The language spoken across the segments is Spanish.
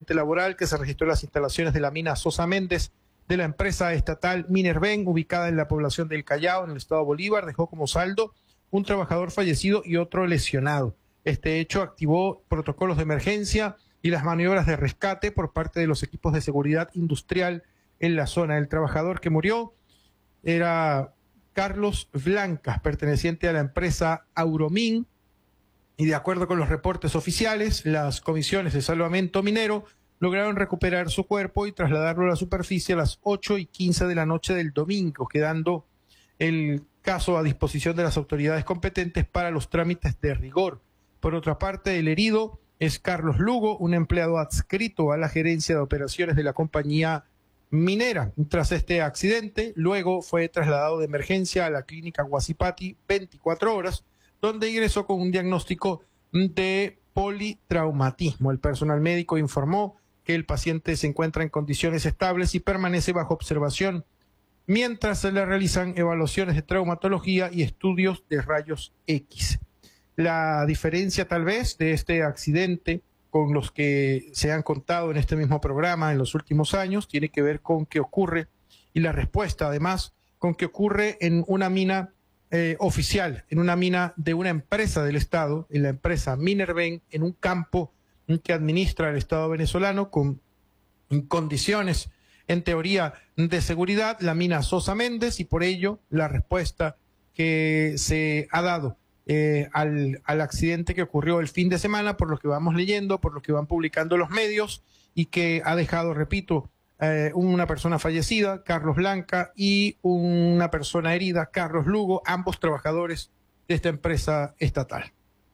accidente laboral que se registró en las instalaciones de la mina Sosa Méndez de la empresa estatal Minerven, ubicada en la población del Callao, en el estado Bolívar, dejó como saldo un trabajador fallecido y otro lesionado. Este hecho activó protocolos de emergencia y las maniobras de rescate por parte de los equipos de seguridad industrial en la zona. El trabajador que murió era Carlos Blancas, perteneciente a la empresa Auromin, y de acuerdo con los reportes oficiales, las comisiones de salvamento minero lograron recuperar su cuerpo y trasladarlo a la superficie a las 8:15 de la noche del domingo, quedando el caso a disposición de las autoridades competentes para los trámites de rigor. Por otra parte, el herido es Carlos Lugo, un empleado adscrito a la gerencia de operaciones de la compañía minera. Tras este accidente, luego fue trasladado de emergencia a la clínica Guasipati 24 horas, donde ingresó con un diagnóstico de politraumatismo. El personal médico informó que el paciente se encuentra en condiciones estables y permanece bajo observación, mientras se le realizan evaluaciones de traumatología y estudios de rayos X. La diferencia tal vez de este accidente con los que se han contado en este mismo programa en los últimos años tiene que ver con qué ocurre, y la respuesta además con qué ocurre en una mina oficial, en una mina de una empresa del Estado, en la empresa Minerven, en un campo que administra el Estado venezolano con condiciones en teoría de seguridad, la mina Sosa Méndez, y por ello la respuesta que se ha dado al accidente que ocurrió el fin de semana, por lo que vamos leyendo, por lo que van publicando los medios, y que ha dejado, repito, una persona fallecida, Carlos Blanca, y una persona herida, Carlos Lugo, ambos trabajadores de esta empresa estatal.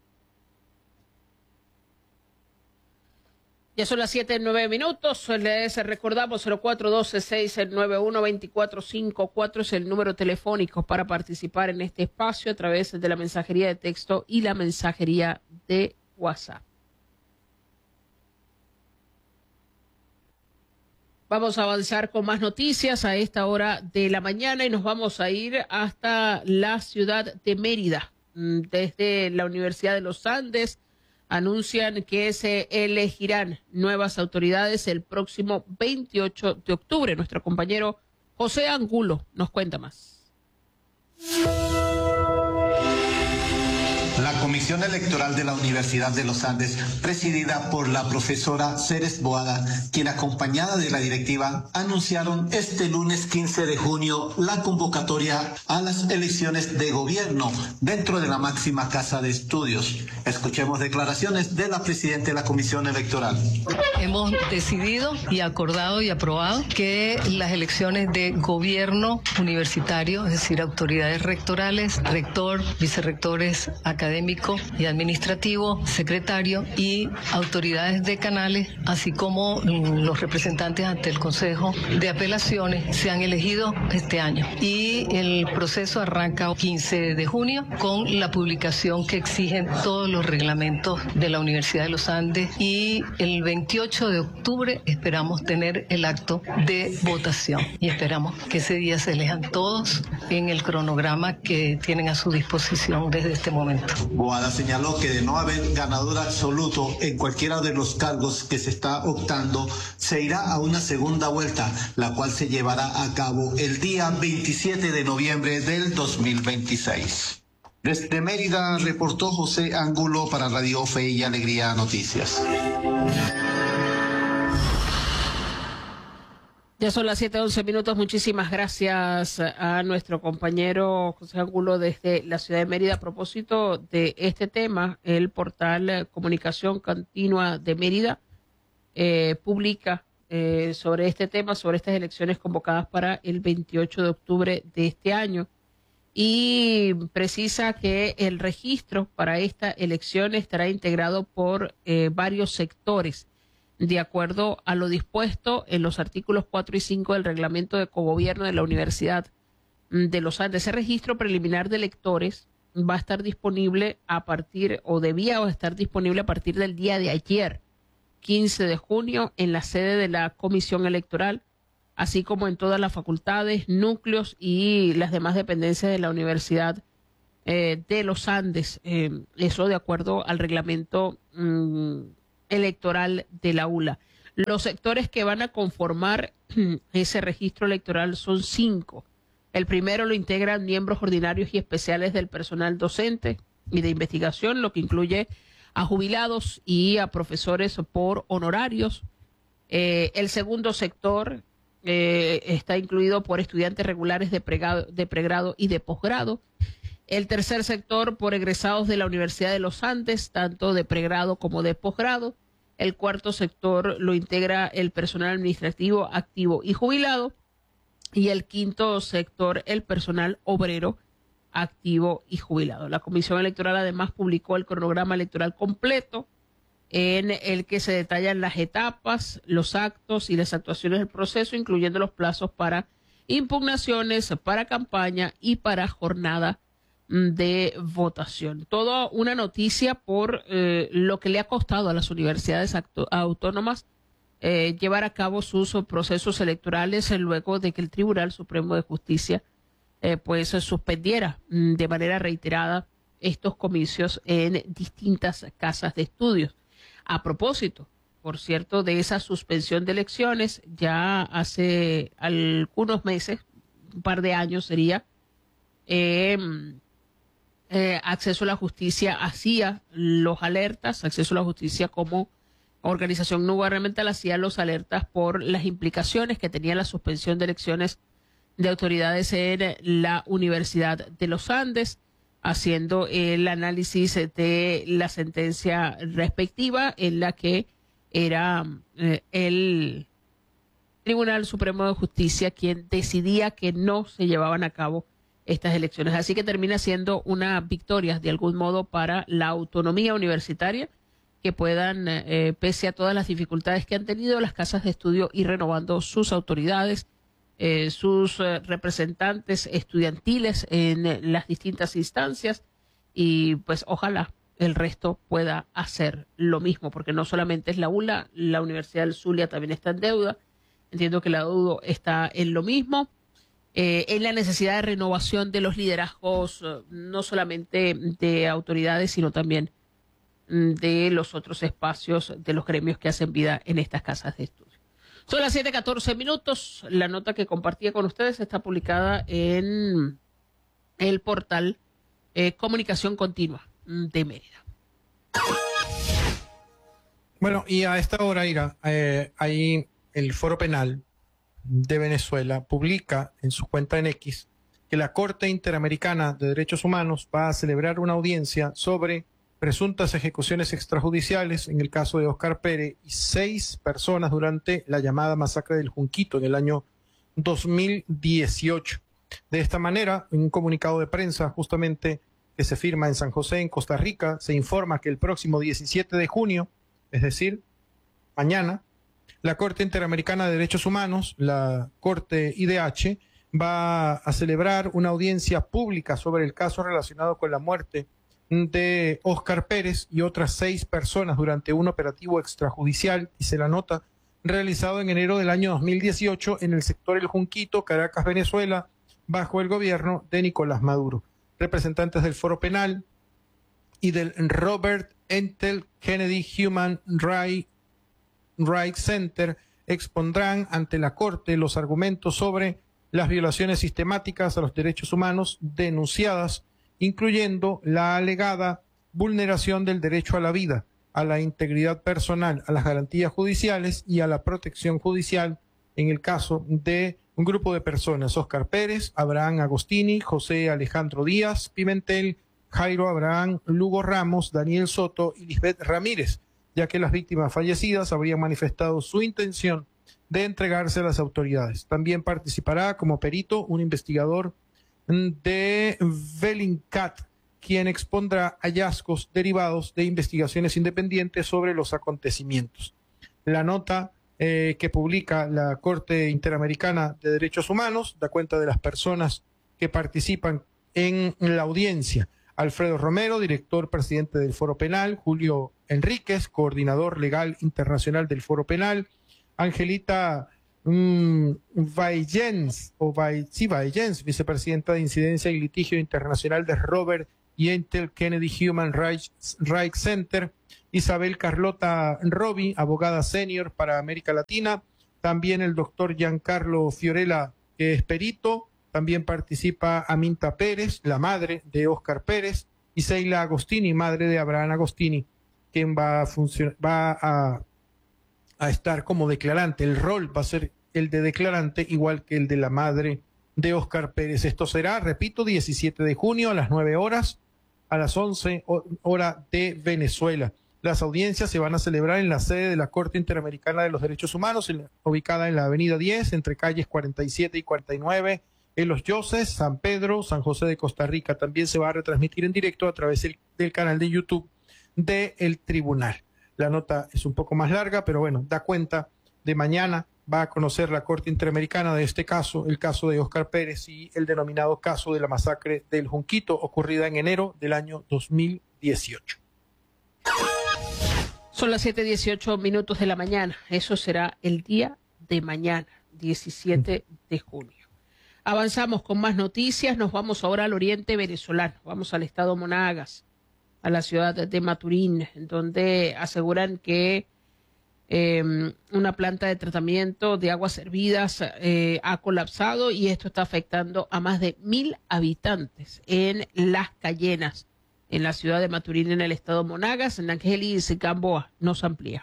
Ya son las 7:09. Les recordamos 0412-691-2454 es el número telefónico para participar en este espacio a través de la mensajería de texto y la mensajería de WhatsApp. Vamos a avanzar con más noticias a esta hora de la mañana y nos vamos a ir hasta la ciudad de Mérida. Desde la Universidad de los Andes anuncian que se elegirán nuevas autoridades el próximo 28 de octubre. Nuestro compañero José Angulo nos cuenta más. La Comisión Electoral de la Universidad de los Andes, presidida por la profesora Ceres Boada, quien acompañada de la directiva, anunciaron este lunes 15 de junio la convocatoria a las elecciones de gobierno dentro de la máxima casa de estudios. Escuchemos declaraciones de la presidenta de la Comisión Electoral. Hemos decidido y acordado y aprobado que las elecciones de gobierno universitario, es decir, autoridades rectorales, rector, vicerrectores académicos y administrativo, secretario y autoridades decanales, así como los representantes ante el Consejo de Apelaciones, se han elegido este año. Y el proceso arranca el 15 de junio con la publicación que exigen todos los reglamentos de la Universidad de los Andes, y el 28 de octubre esperamos tener el acto de votación y esperamos que ese día se elijan todos en el cronograma que tienen a su disposición desde este momento. Boada señaló que de no haber ganador absoluto en cualquiera de los cargos que se está optando, se irá a una segunda vuelta, la cual se llevará a cabo el día 27 de noviembre del 2026. Desde Mérida reportó José Angulo para Radio Fe y Alegría Noticias. Ya son las 7:11. Muchísimas gracias a nuestro compañero José Angulo desde la ciudad de Mérida. A propósito de este tema, el portal Comunicación Continua de Mérida publica sobre este tema, sobre estas elecciones convocadas para el 28 de octubre de este año, y precisa que el registro para esta elección estará integrado por varios sectores, de acuerdo a lo dispuesto en los artículos 4 y 5 del reglamento de cogobierno de la Universidad de los Andes. Ese registro preliminar de electores va a estar disponible debía estar disponible a partir del día de ayer, 15 de junio, en la sede de la Comisión Electoral, así como en todas las facultades, núcleos y las demás dependencias de la Universidad de los Andes. Eso de acuerdo al reglamento electoral de la ULA. Los sectores que van a conformar ese registro electoral son 5. El primero lo integran miembros ordinarios y especiales del personal docente y de investigación, lo que incluye a jubilados y a profesores por honorarios. El segundo sector está incluido por estudiantes regulares de pregrado y de posgrado. El tercer sector por egresados de la Universidad de los Andes, tanto de pregrado como de posgrado. El cuarto sector lo integra el personal administrativo activo y jubilado. Y el quinto sector, el personal obrero activo y jubilado. La Comisión Electoral además publicó el cronograma electoral completo en el que se detallan las etapas, los actos y las actuaciones del proceso, incluyendo los plazos para impugnaciones, para campaña y para jornada de votación. Toda una noticia por lo que le ha costado a las universidades autónomas llevar a cabo sus procesos electorales luego de que el Tribunal Supremo de Justicia pues suspendiera de manera reiterada estos comicios en distintas casas de estudios. A propósito, por cierto, de esa suspensión de elecciones, ya hace algunos meses, un par de años sería, Acceso a la Justicia hacía los alertas, Acceso a la Justicia como organización no gubernamental hacía los alertas por las implicaciones que tenía la suspensión de elecciones de autoridades en la Universidad de los Andes, haciendo el análisis de la sentencia respectiva en la que era el Tribunal Supremo de Justicia quien decidía que no se llevaban a cabo estas elecciones. Así que termina siendo una victoria de algún modo para la autonomía universitaria, que puedan, pese a todas las dificultades que han tenido las casas de estudio, ir renovando sus autoridades, sus representantes estudiantiles en las distintas instancias, y pues ojalá el resto pueda hacer lo mismo, porque no solamente es la ULA, la Universidad del Zulia también está en deuda. Entiendo que la UDO está en lo mismo, en la necesidad de renovación de los liderazgos, no solamente de autoridades, sino también de los otros espacios de los gremios que hacen vida en estas casas de estudio. Son las 7:14. La nota que compartía con ustedes está publicada en el portal Comunicación Continua de Mérida. Bueno, y a esta hora, Ira, ahí el Foro Penal de Venezuela publica en su cuenta en X que la Corte Interamericana de Derechos Humanos va a celebrar una audiencia sobre presuntas ejecuciones extrajudiciales en el caso de Óscar Pérez y 6 personas durante la llamada masacre del Junquito en el año 2018. De esta manera, en un comunicado de prensa justamente que se firma en San José, en Costa Rica, se informa que el próximo 17 de junio, es decir, mañana, la Corte Interamericana de Derechos Humanos, la Corte IDH, va a celebrar una audiencia pública sobre el caso relacionado con la muerte de Óscar Pérez y otras 6 personas durante un operativo extrajudicial, dice la nota, realizado en enero del año 2018 en el sector El Junquito, Caracas, Venezuela, bajo el gobierno de Nicolás Maduro. Representantes del Foro Penal y del Robert Entel Kennedy Human Rights Center expondrán ante la Corte los argumentos sobre las violaciones sistemáticas a los derechos humanos denunciadas, incluyendo la alegada vulneración del derecho a la vida, a la integridad personal, a las garantías judiciales y a la protección judicial en el caso de un grupo de personas: Óscar Pérez, Abraham Agostini, José Alejandro Díaz Pimentel, Jairo Abraham Lugo Ramos, Daniel Soto y Lisbeth Ramírez, ya que las víctimas fallecidas habrían manifestado su intención de entregarse a las autoridades. También participará como perito un investigador de Bellingcat, quien expondrá hallazgos derivados de investigaciones independientes sobre los acontecimientos. La nota que publica la Corte Interamericana de Derechos Humanos da cuenta de las personas que participan en la audiencia: Alfredo Romero, director presidente del Foro Penal; Julio Enríquez, coordinador legal internacional del Foro Penal; Angelita Vallens, vicepresidenta de Incidencia y Litigio Internacional de Robert y Intel Kennedy Human Rights Center. Isabel Carlota Robi, abogada senior para América Latina. También el doctor Giancarlo Fiorella, que es perito. También participa Aminta Pérez, la madre de Oscar Pérez, y Seila Agostini, madre de Abraham Agostini, quien va a estar como declarante. El rol va a ser el de declarante, igual que el de la madre de Oscar Pérez. Esto será, repito, 17 de junio a las 9 horas, a las 11 hora de Venezuela. Las audiencias se van a celebrar en la sede de la Corte Interamericana de los Derechos Humanos, ubicada en la avenida 10, entre calles 47 y 49, en Los Yoses, San Pedro, San José de Costa Rica. También se va a retransmitir en directo a través del canal de YouTube del tribunal. La nota es un poco más larga, pero bueno, da cuenta de mañana. Va a conocer la Corte Interamericana de este caso, el caso de Oscar Pérez y el denominado caso de la masacre del Junquito, ocurrida en enero del año 2018. Son las 7:18 de la mañana. Eso será el día de mañana, 17 de junio. Avanzamos con más noticias. Nos vamos ahora al oriente venezolano. Vamos al estado Monagas, a la ciudad de Maturín, donde aseguran que una planta de tratamiento de aguas hervidas ha colapsado y esto está afectando a más de 1.000 habitantes en Las Cayenas, en la ciudad de Maturín, en el estado Monagas. Nangelis Gamboa nos amplía.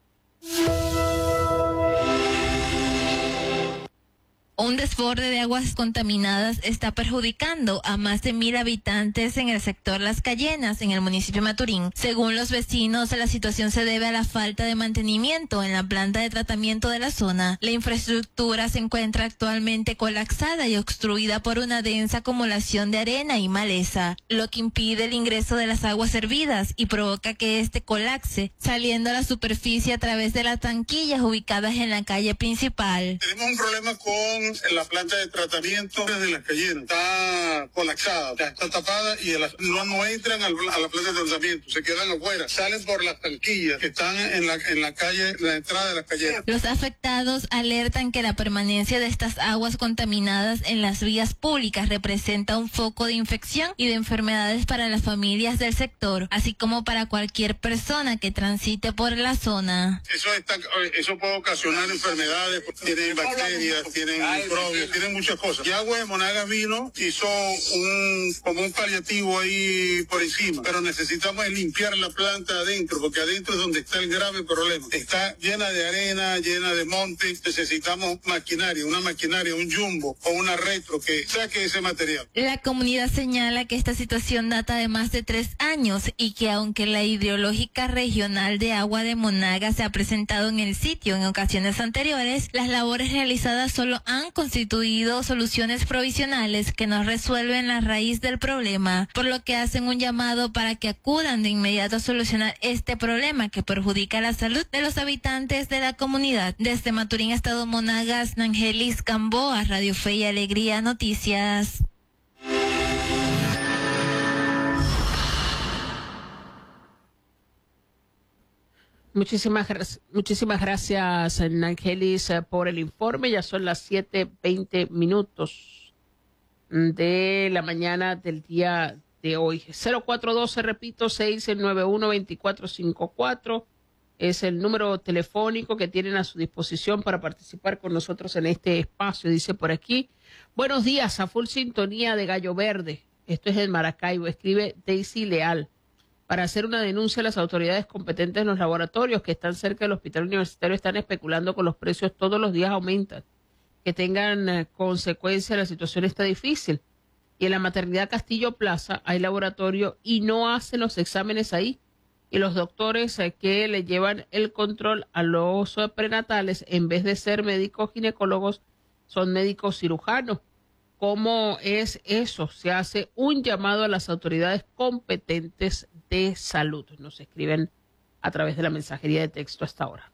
Un desborde de aguas contaminadas está perjudicando a más de 1.000 habitantes en el sector Las Cayenas, en el municipio de Maturín. Según los vecinos, la situación se debe a la falta de mantenimiento en la planta de tratamiento de la zona. La infraestructura se encuentra actualmente colapsada y obstruida por una densa acumulación de arena y maleza, lo que impide el ingreso de las aguas hervidas y provoca que este colapse, saliendo a la superficie a través de las tanquillas ubicadas en la calle principal. Tenemos un problema con la planta de tratamiento desde Las Cayenas. Está colapsada, está tapada y no entran a la planta de tratamiento, se quedan afuera, salen por las tanquillas que están en la calle, la entrada de Las Cayenas. Los afectados alertan que la permanencia de estas aguas contaminadas en las vías públicas representa un foco de infección y de enfermedades para las familias del sector, así como para cualquier persona que transite por la zona. Eso puede ocasionar enfermedades, tienen bacterias, tienen microbios, tienen muchas cosas. Y Agua de Monagas vino, hizo como un paliativo ahí por encima, pero necesitamos limpiar la planta adentro, porque adentro es donde está el grave problema. Está llena de arena, llena de monte, necesitamos maquinaria, un jumbo o una retro que saque ese material. La comunidad señala que esta situación data de más de 3 años y que aunque la hidrológica regional de Agua de Monagas se ha presentado en el sitio en ocasiones anteriores, las labores realizadas solo han constituido soluciones provisionales que no resuelven la raíz del problema, por lo que hacen un llamado para que acudan de inmediato a solucionar este problema que perjudica la salud de los habitantes de la comunidad. Desde Maturín, estado Monagas, Nangelis Gamboa, Radio Fe y Alegría Noticias. Muchísimas gracias, Nangelis, por el informe. Ya son las 7:20 de la mañana del día de hoy. 0412, repito, 691-2454 es el número telefónico que tienen a su disposición para participar con nosotros en este espacio. Dice por aquí, buenos días, a full sintonía de Gallo Verde. Esto es en Maracaibo, escribe Daisy Leal. Para hacer una denuncia a las autoridades competentes en los laboratorios que están cerca del hospital universitario están especulando con los precios, todos los días aumentan. Que tengan consecuencias, la situación está difícil. Y en la maternidad Castillo Plaza hay laboratorio y no hacen los exámenes ahí. Y los doctores que le llevan el control a los prenatales, en vez de ser médicos ginecólogos, son médicos cirujanos. ¿Cómo es eso? Se hace un llamado a las autoridades competentes de salud. Nos escriben a través de la mensajería de texto hasta ahora.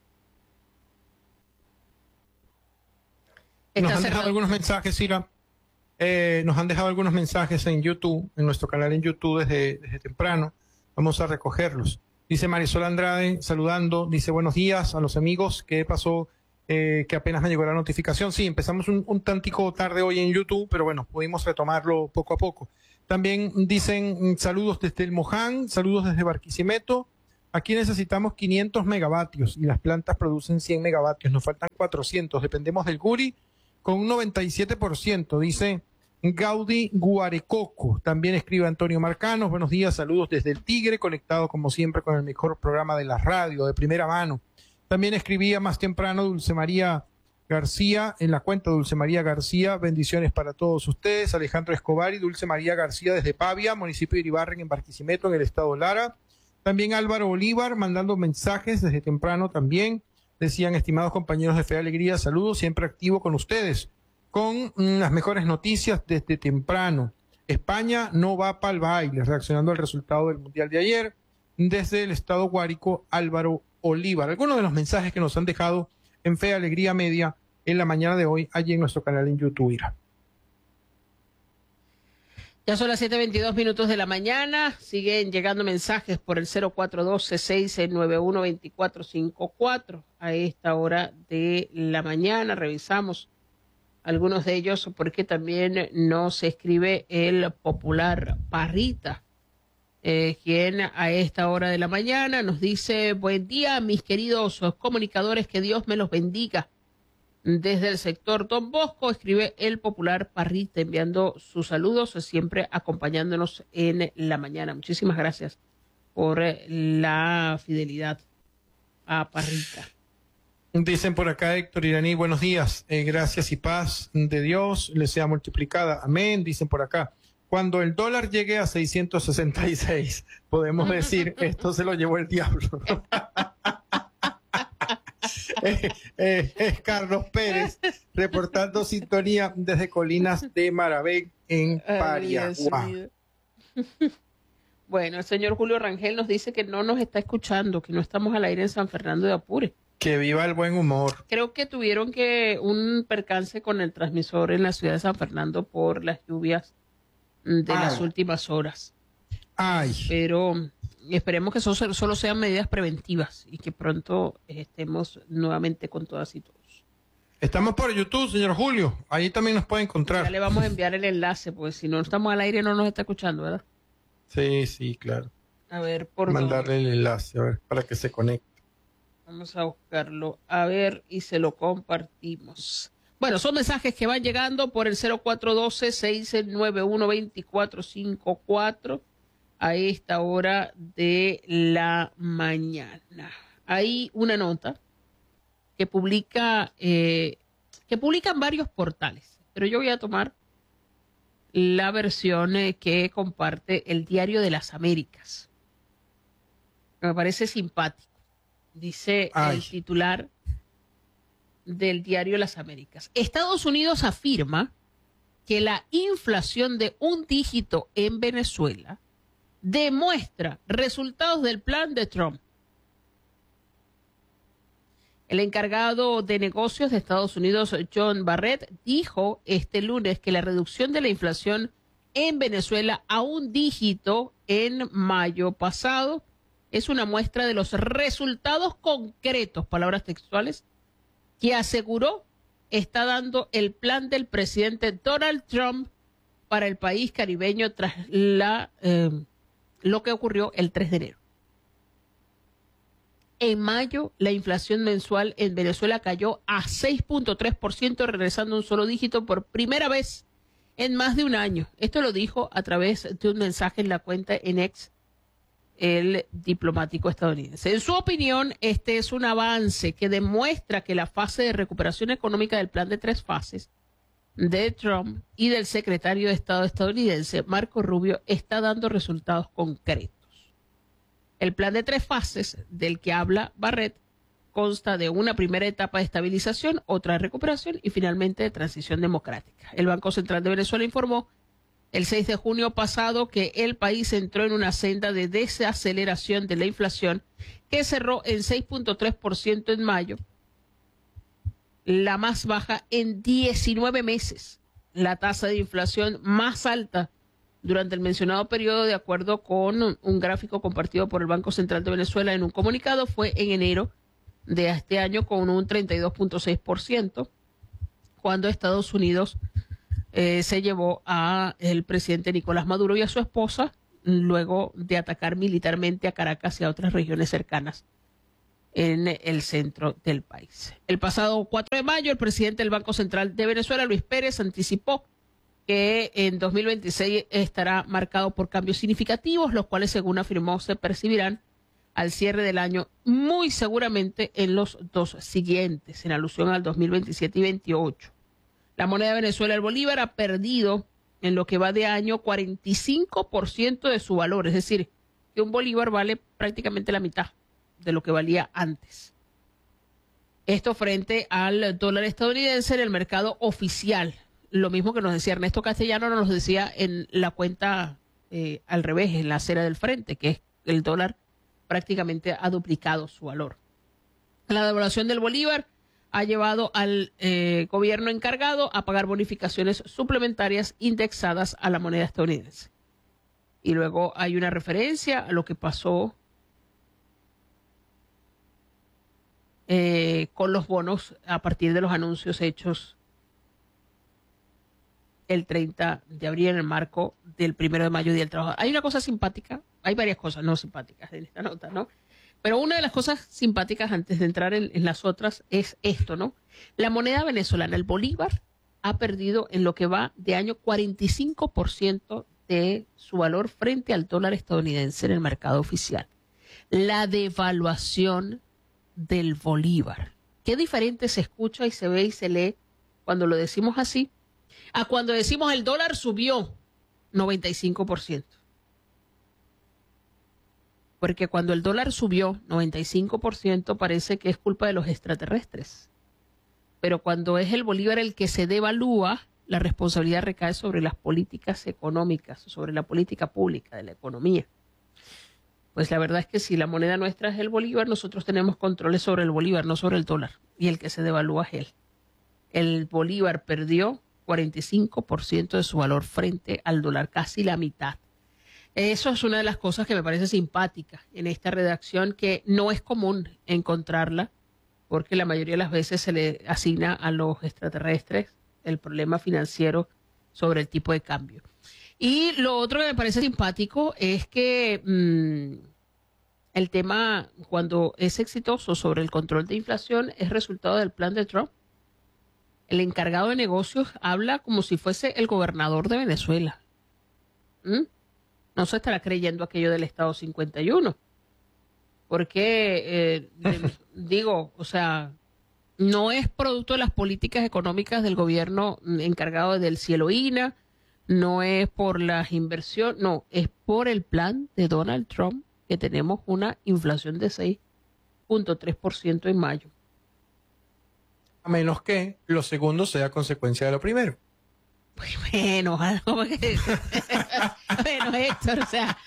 Nos han dejado algunos mensajes, Cira. Nos han dejado algunos mensajes en YouTube, en nuestro canal en YouTube desde temprano. Vamos a recogerlos. Dice Marisol Andrade, saludando, dice buenos días a los amigos. ¿Qué pasó? Que apenas me llegó la notificación. Sí, empezamos un tantico tarde hoy en YouTube, pero bueno, pudimos retomarlo poco a poco. También dicen saludos desde el Moján, saludos desde Barquisimeto. Aquí necesitamos 500 megavatios y las plantas producen 100 megavatios. Nos faltan 400. Dependemos del Guri con un 97%, dice Gaudí Guarecoco. También escribe Antonio Marcanos. Buenos días, saludos desde el Tigre, conectado como siempre con el mejor programa de la radio, de primera mano. También escribía más temprano Dulce María García, en la cuenta Dulce María García, bendiciones para todos ustedes. Alejandro Escobar y Dulce María García desde Pavia, municipio de Iribarren, en Barquisimeto, en el estado Lara. También Álvaro Bolívar mandando mensajes desde temprano también. Decían, estimados compañeros de Fe y Alegría, saludos, siempre activo con ustedes, con las mejores noticias desde temprano. España no va para el baile, reaccionando al resultado del Mundial de ayer. Desde el estado Guárico, Álvaro Bolívar. Algunos de los mensajes que nos han dejado en Fe y Alegría Media en la mañana de hoy, allí en nuestro canal en YouTube. Ya son las 7:22 de la mañana. Siguen llegando mensajes por el 0412-691-2454 a esta hora de la mañana. Revisamos algunos de ellos porque también nos escribe el popular Parrita, quien a esta hora de la mañana nos dice: buen día, mis queridos comunicadores, que Dios me los bendiga. Desde el sector Don Bosco, escribe el popular Parrita, enviando sus saludos, siempre acompañándonos en la mañana. Muchísimas gracias por la fidelidad a Parrita. Dicen por acá Héctor Iraní, buenos días, gracias y paz de Dios les sea multiplicada, amén. Dicen por acá, cuando el dólar llegue a 666, podemos decir, esto se lo llevó el diablo. Carlos Pérez, reportando sintonía desde Colinas de Maravén, en Pariagua. Bueno, el señor Julio Rangel nos dice que no nos está escuchando, que no estamos al aire en San Fernando de Apure. Que viva el buen humor. Creo que tuvieron un percance con el transmisor en la ciudad de San Fernando por las lluvias de las últimas horas. Pero esperemos que eso solo sean medidas preventivas y que pronto estemos nuevamente con todas y todos. Estamos por YouTube, señor Julio. Ahí también nos puede encontrar. Ya le vamos a enviar el enlace, porque si no estamos al aire no nos está escuchando, ¿verdad? Sí, claro. A ver, por mandarle el enlace, a ver, para que se conecte. Vamos a buscarlo, a ver, y se lo compartimos. Bueno, son mensajes que van llegando por el 0412-691-2454 a esta hora de la mañana. Hay una nota que publican varios portales, pero yo voy a tomar la versión que comparte el Diario de las Américas. Me parece simpático. Dice el titular del Diario de las Américas. Estados Unidos afirma que la inflación de un dígito en Venezuela demuestra resultados del plan de Trump. El encargado de negocios de Estados Unidos, John Barrett, dijo este lunes que la reducción de la inflación en Venezuela a un dígito en mayo pasado es una muestra de los resultados concretos, palabras textuales, que aseguró está dando el plan del presidente Donald Trump para el país caribeño tras lo que ocurrió el 3 de enero. En mayo, la inflación mensual en Venezuela cayó a 6.3%, regresando a un solo dígito por primera vez en más de un año. Esto lo dijo a través de un mensaje en la cuenta en X el diplomático estadounidense. En su opinión, este es un avance que demuestra que la fase de recuperación económica del plan de 3 fases de Trump y del secretario de Estado estadounidense, Marco Rubio, está dando resultados concretos. El plan de 3 fases del que habla Barrett consta de una primera etapa de estabilización, otra de recuperación y finalmente de transición democrática. El Banco Central de Venezuela informó el 6 de junio pasado que el país entró en una senda de desaceleración de la inflación que cerró en 6.3% en mayo, la más baja en 19 meses. La tasa de inflación más alta durante el mencionado periodo, de acuerdo con un gráfico compartido por el Banco Central de Venezuela en un comunicado, fue en enero de este año con un 32.6%, cuando Estados Unidos se llevó a el presidente Nicolás Maduro y a su esposa luego de atacar militarmente a Caracas y a otras regiones cercanas en el centro del país. El pasado 4 de mayo, el presidente del Banco Central de Venezuela, Luis Pérez, anticipó que en 2026 estará marcado por cambios significativos, los cuales, según afirmó, se percibirán al cierre del año, muy seguramente en los 2 siguientes, en alusión al 2027 y 28. La moneda de Venezuela, el bolívar, ha perdido en lo que va de año 45% de su valor, es decir, que un bolívar vale prácticamente la mitad de lo que valía antes. Esto frente al dólar estadounidense en el mercado oficial. Lo mismo que nos decía Ernesto Castellano, nos decía en la cuenta al revés, en la acera del frente, que es el dólar prácticamente ha duplicado su valor. La devaluación del bolívar ha llevado al gobierno encargado a pagar bonificaciones suplementarias indexadas a la moneda estadounidense. Y luego hay una referencia a lo que pasó con los bonos a partir de los anuncios hechos el 30 de abril en el marco del 1 de mayo, Día del Trabajador. Hay una cosa simpática, hay varias cosas no simpáticas en esta nota, ¿no? Pero una de las cosas simpáticas antes de entrar en las otras es esto, ¿no? La moneda venezolana, el bolívar, ha perdido en lo que va de año 45% de su valor frente al dólar estadounidense en el mercado oficial. La devaluación del bolívar. Qué diferente se escucha y se ve y se lee cuando lo decimos así a cuando decimos el dólar subió 95%. Porque cuando el dólar subió 95% parece que es culpa de los extraterrestres. Pero cuando es el bolívar el que se devalúa, la responsabilidad recae sobre las políticas económicas, sobre la política pública de la economía. Pues la verdad es que si la moneda nuestra es el bolívar, nosotros tenemos controles sobre el bolívar, no sobre el dólar. Y el que se devalúa es él. El bolívar perdió 45% de su valor frente al dólar, casi la mitad. Eso es una de las cosas que me parece simpática en esta redacción, que no es común encontrarla, porque la mayoría de las veces se le asigna a los extraterrestres el problema financiero sobre el tipo de cambio. Y lo otro que me parece simpático es que el tema, cuando es exitoso sobre el control de inflación, es resultado del plan de Trump. El encargado de negocios habla como si fuese el gobernador de Venezuela. No se estará creyendo aquello del Estado 51. Porque, digo, o sea, no es producto de las políticas económicas del gobierno encargado del cielo INA, no es por las inversiones, no, es por el plan de Donald Trump que tenemos una inflación de 6.3% en mayo. A menos que lo segundo sea consecuencia de lo primero. Bueno, ¿cómo que? Bueno, Héctor, o sea,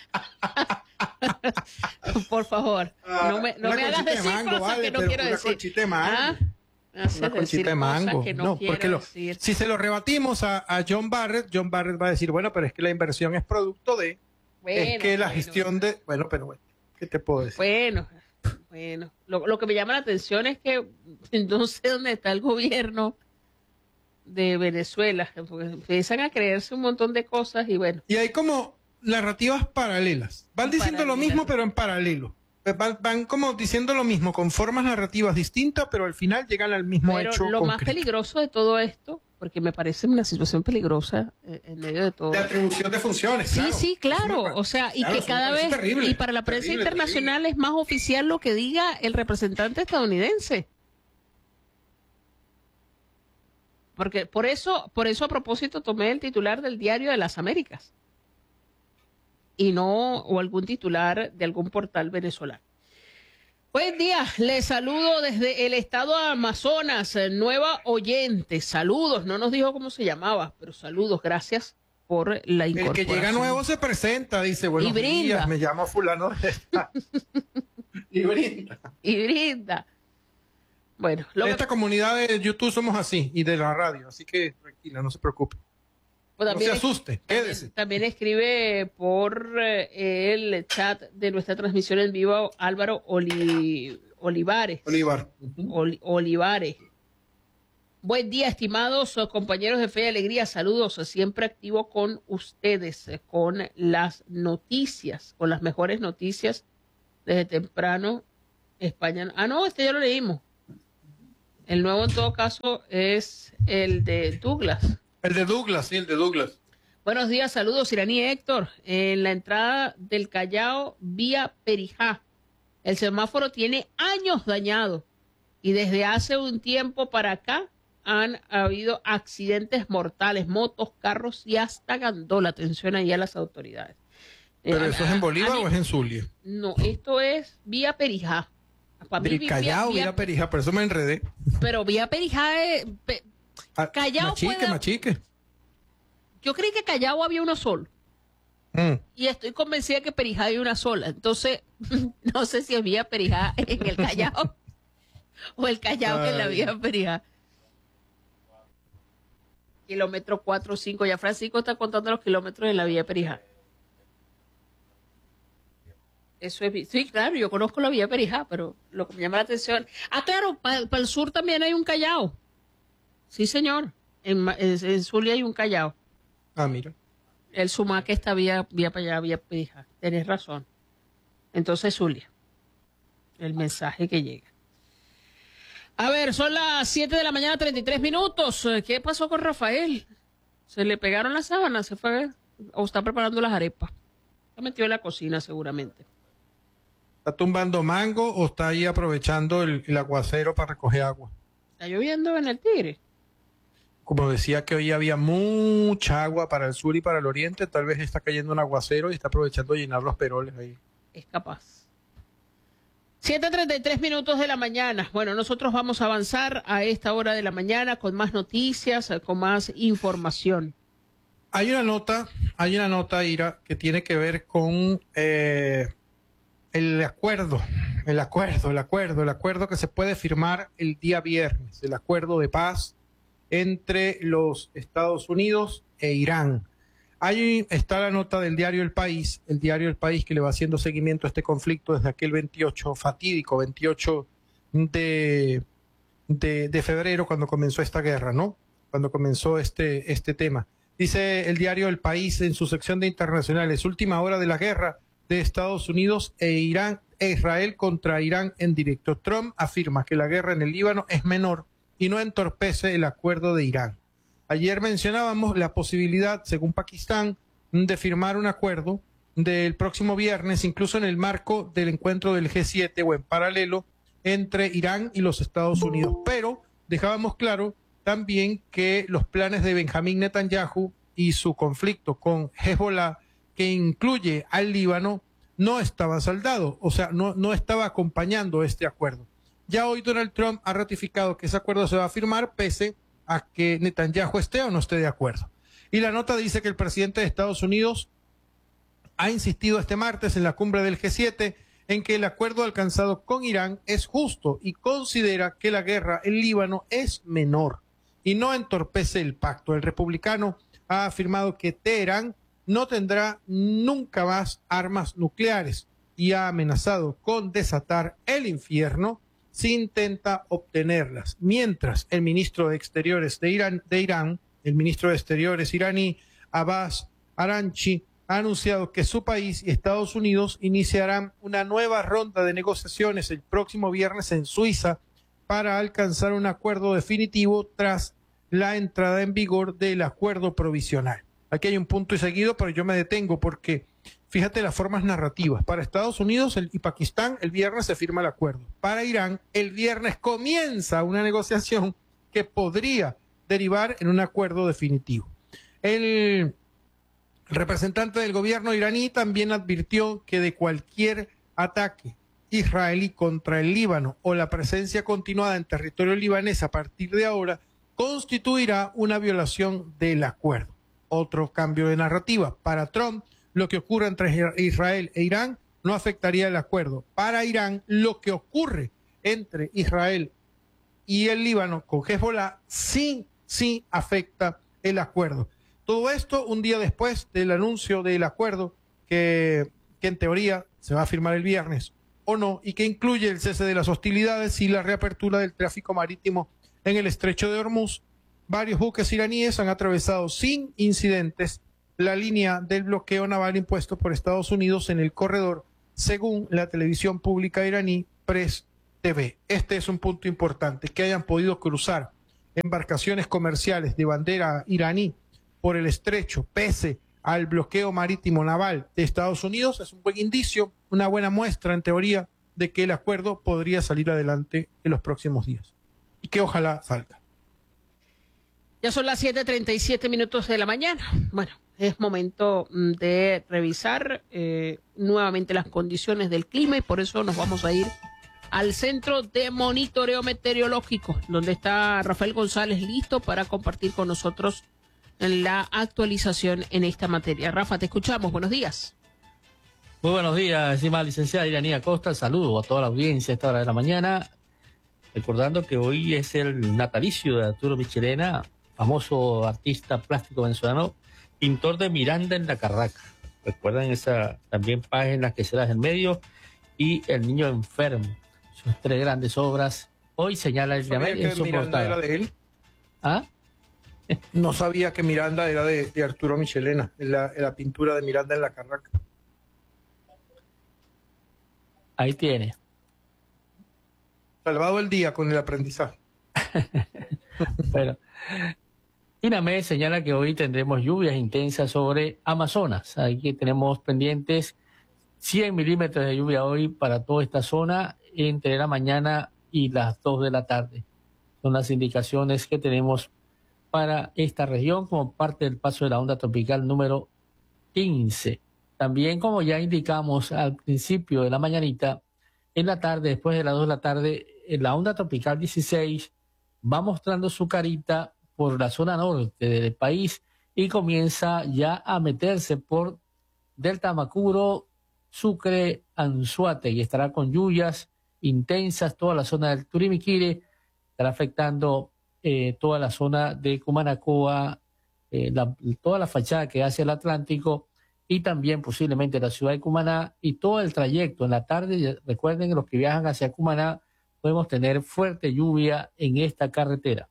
por favor, no me hagas decir mango, cosas que no quiero decir. Una conchita de mango. Una conchita de mango. No, porque si se lo rebatimos a John Barrett va a decir, bueno, pero es que la inversión es producto de, es que la gestión de, bueno, ¿qué te puedo decir? Bueno, lo que me llama la atención es que no sé dónde está el gobierno de Venezuela, porque empiezan a creerse un montón de cosas y bueno. Y hay como narrativas paralelas. Van diciendo lo mismo, pero en paralelo. Van como diciendo lo mismo, con formas narrativas distintas, pero al final llegan al mismo hecho concreto. Lo más peligroso de todo esto, porque me parece una situación peligrosa en medio de todo. De atribución de funciones, sí, claro. Sí, claro. O sea, y claro, que cada vez, terrible, y para la prensa internacional es más oficial lo que diga el representante estadounidense. Porque por eso a propósito tomé el titular del Diario de las Américas y no o algún titular de algún portal venezolano. Buen día, les saludo desde el estado de Amazonas, nueva oyente. Saludos, no nos dijo cómo se llamaba, pero saludos, gracias por la incorporación. El que llega nuevo se presenta, dice, buenos días, me llamo fulano. Y brinda. Y brinda. Bueno, esta comunidad de YouTube somos así, y de la radio, así que tranquila, no se preocupe. Pues no se asuste, quédese. También escribe por el chat de nuestra transmisión en vivo Álvaro Olivares. Olivares. Olivares. Buen día, estimados compañeros de Fe y Alegría. Saludos, siempre activo con ustedes, con las noticias, con las mejores noticias desde temprano. España. Ah, no, este ya lo leímos. El nuevo, en todo caso, es el de Douglas. El de Douglas, sí, el de Douglas. Buenos días, saludos, Iraní Héctor. En la entrada del Callao, vía Perijá, el semáforo tiene años dañado y desde hace un tiempo para acá han habido accidentes mortales, motos, carros y hasta gandola. Atención ahí a las autoridades. ¿Pero eso es en Bolívar o es en Zulia? No, esto es vía Perijá. Del Callao, vía Perijá, por eso me enredé. Pero vía Perijá, Callao Machique. Yo creí que Callao había uno solo. Y estoy convencida que Perijá hay una sola. Entonces, no sé si es vía Perijá en el Callao o el Callao en la vía Perijá. Kilómetro 4 o 5. Ya Francisco está contando los kilómetros en la vía Perijá. Eso es, sí, claro, yo conozco la vía Perijá, pero lo que me llama la atención... Ah, claro, para el sur también hay un Callao. Sí, señor. En Zulia hay un Callao. Ah, mira. El Sumaque está vía para allá, vía Perijá. Tenés razón. Entonces, Zulia. El mensaje que llega. A ver, son las 7 de la mañana, 33 minutos. ¿Qué pasó con Rafael? ¿Se le pegaron las sábanas? ¿Se fue? ¿O está preparando las arepas? Está metido en la cocina, seguramente. ¿Está tumbando mango o está ahí aprovechando el aguacero para recoger agua? ¿Está lloviendo en el Tigre? Como decía que hoy había mucha agua para el sur y para el oriente, tal vez está cayendo un aguacero y está aprovechando llenar los peroles ahí. Es capaz. 7:33 minutos de la mañana. Bueno, nosotros vamos a avanzar a esta hora de la mañana con más noticias, con más información. Hay una nota, Ira, que tiene que ver con el acuerdo que se puede firmar el día viernes, el acuerdo de paz entre los Estados Unidos e Irán. Ahí está la nota del diario El País que le va haciendo seguimiento a este conflicto desde aquel fatídico 28 de febrero, cuando comenzó esta guerra, ¿no? Cuando comenzó este tema. Dice el diario El País en su sección de internacionales: última hora de la guerra de Estados Unidos e Israel contra Irán en directo. Trump afirma que la guerra en el Líbano es menor y no entorpece el acuerdo de Irán. Ayer mencionábamos la posibilidad, según Pakistán, de firmar un acuerdo del próximo viernes, incluso en el marco del encuentro del G7 o en paralelo entre Irán y los Estados Unidos. Pero dejábamos claro también que los planes de Benjamín Netanyahu y su conflicto con Hezbollah, que incluye al Líbano, no estaba saldado, o sea, no estaba acompañando este acuerdo. Ya hoy Donald Trump ha ratificado que ese acuerdo se va a firmar pese a que Netanyahu esté o no esté de acuerdo. Y la nota dice que el presidente de Estados Unidos ha insistido este martes en la cumbre del G7 en que el acuerdo alcanzado con Irán es justo y considera que la guerra en Líbano es menor y no entorpece el pacto. El republicano ha afirmado que Teherán no tendrá nunca más armas nucleares y ha amenazado con desatar el infierno si intenta obtenerlas. Mientras el ministro de Exteriores de Irán, el ministro de Exteriores iraní, Abbas Araghchi, ha anunciado que su país y Estados Unidos iniciarán una nueva ronda de negociaciones el próximo viernes en Suiza para alcanzar un acuerdo definitivo tras la entrada en vigor del acuerdo provisional. Aquí hay un punto y seguido, pero yo me detengo porque fíjate las formas narrativas. Para Estados Unidos y Pakistán, el viernes se firma el acuerdo. Para Irán, el viernes comienza una negociación que podría derivar en un acuerdo definitivo. El representante del gobierno iraní también advirtió que de cualquier ataque israelí contra el Líbano o la presencia continuada en territorio libanés a partir de ahora constituirá una violación del acuerdo. Otro cambio de narrativa. Para Trump, lo que ocurre entre Israel e Irán no afectaría el acuerdo. Para Irán, lo que ocurre entre Israel y el Líbano con Hezbollah sí afecta el acuerdo. Todo esto un día después del anuncio del acuerdo que en teoría se va a firmar el viernes o no, y que incluye el cese de las hostilidades y la reapertura del tráfico marítimo En el estrecho de Hormuz, varios buques iraníes han atravesado sin incidentes la línea del bloqueo naval impuesto por Estados Unidos en el corredor, según la televisión pública iraní Press TV. Este es un punto importante, que hayan podido cruzar embarcaciones comerciales de bandera iraní por el estrecho, pese al bloqueo marítimo naval de Estados Unidos, es un buen indicio, una buena muestra en teoría de que el acuerdo podría salir adelante en los próximos días y que ojalá salga. Ya son las 7:37 de la mañana. Bueno, es momento de revisar nuevamente las condiciones del clima y por eso nos vamos a ir al Centro de Monitoreo Meteorológico, donde está Rafael González listo para compartir con nosotros la actualización en esta materia. Rafa, te escuchamos. Buenos días. Muy buenos días, estimada licenciada Iranía Costa. Saludo a toda la audiencia a esta hora de la mañana. Recordando que hoy es el natalicio de Arturo Michelena, famoso artista plástico venezolano, pintor de Miranda en la Carraca. Recuerdan esa también página que será en medio y El Niño Enfermo. Sus tres grandes obras. Hoy señala el diario en su portada. ¿Era de él? ¿Ah? No sabía que Miranda era de Arturo Michelena, la pintura de Miranda en la Carraca. Ahí tiene. Salvado el día con el aprendizaje. Bueno, INAMED señala que hoy tendremos lluvias intensas sobre Amazonas. Aquí tenemos pendientes 100 milímetros de lluvia hoy para toda esta zona entre la mañana y las 2 de la tarde. Son las indicaciones que tenemos para esta región como parte del paso de la onda tropical número 15. También, como ya indicamos al principio de la mañanita, en la tarde, después de las 2 de la tarde, la onda tropical 16 va mostrando su carita por la zona norte del país y comienza ya a meterse por Delta Macuro, Sucre, Anzoátegui, y estará con lluvias intensas toda la zona del Turimiquire, estará afectando toda la zona de Cumanacoa, toda la fachada que hace el Atlántico y también posiblemente la ciudad de Cumaná y todo el trayecto en la tarde. Recuerden que los que viajan hacia Cumaná podemos tener fuerte lluvia en esta carretera.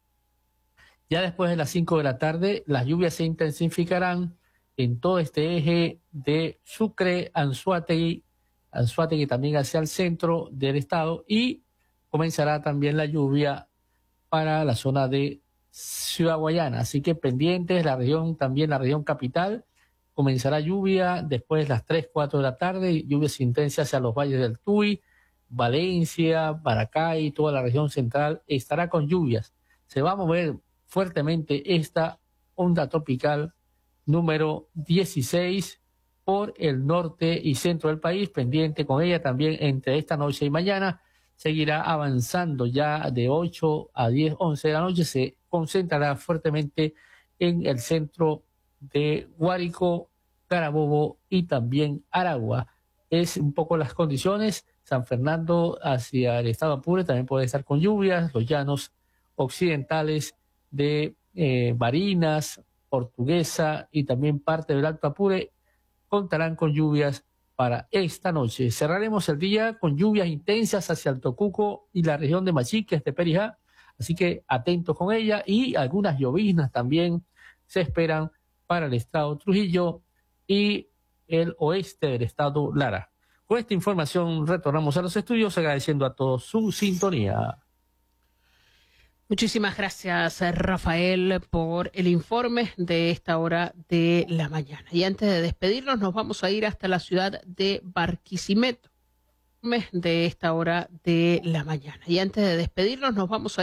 Ya después de las 5 de la tarde, las lluvias se intensificarán en todo este eje de Sucre, Anzoátegui también hacia el centro del estado y comenzará también la lluvia para la zona de Ciudad Guayana. Así que pendientes, la región, también la región capital, comenzará lluvia después de las 3, 4 de la tarde, lluvias intensas hacia los valles del Tuy, Valencia, Maracay, toda la región central estará con lluvias. Se va a mover fuertemente esta onda tropical número 16 por el norte y centro del país, pendiente con ella también entre esta noche y mañana. Seguirá avanzando ya de 8 a 10, 11 de la noche, se concentrará fuertemente en el centro de Guárico, Carabobo y también Aragua. Es un poco las condiciones. San Fernando hacia el estado Apure también puede estar con lluvias, los llanos occidentales de Barinas, Portuguesa y también parte del Alto Apure contarán con lluvias para esta noche. Cerraremos el día con lluvias intensas hacia el Tocuco y la región de Machiques de Perijá, así que atentos con ella, y algunas lloviznas también se esperan para el estado Trujillo y el oeste del estado Lara. Con esta información retornamos a los estudios agradeciendo a todos su sintonía. Muchísimas gracias, Rafael, por el informe de esta hora de la mañana. Y antes de despedirnos, nos vamos a ir hasta la ciudad de Barquisimeto de esta hora de la mañana. Y antes de despedirnos, nos vamos a